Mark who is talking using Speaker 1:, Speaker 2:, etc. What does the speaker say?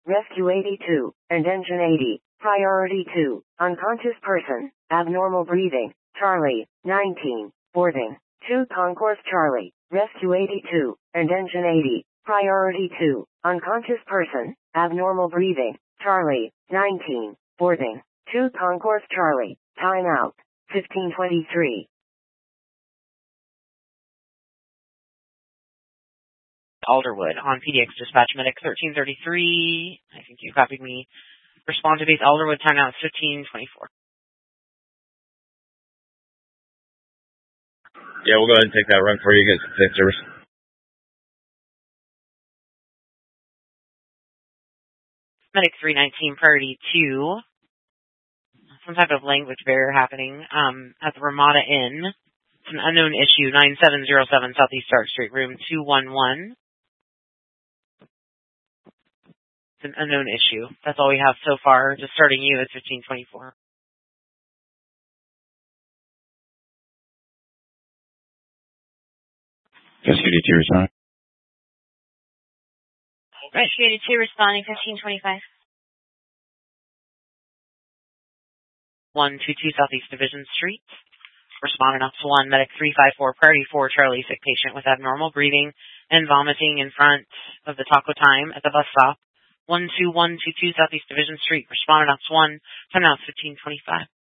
Speaker 1: Rescue 82, and Engine 80. Priority 2, unconscious person, abnormal breathing. Charlie, 19, boarding. 2 Concourse Charlie, Rescue 82, and Engine 80. Priority 2, unconscious person, abnormal breathing. Charlie, 19, boarding. 2 Concourse Charlie, time out. 1523.
Speaker 2: Alderwood on PDX Dispatch Medic 1333. I think you copied me. Respond to base Alderwood, timeout 1524.
Speaker 3: Yeah, we'll go ahead and take that run for you guys. Safe service.
Speaker 2: Medic 319, priority 2. Some type of language barrier happening at the Ramada Inn. It's an unknown issue, 9707 Southeast Stark Street, room 211. It's an unknown issue. That's all we have so far. Just starting you at 1524.
Speaker 4: Rescue 82 responding.
Speaker 5: Rescue 82 responding 1525.
Speaker 2: 122 Southeast Division Street. Responding up to 1, Medic 354, priority 4, Charlie, sick patient with abnormal breathing and vomiting in front of the Taco Time at the bus stop. 12122 Southeast Division Street. Responding up to 1, timeout 1525.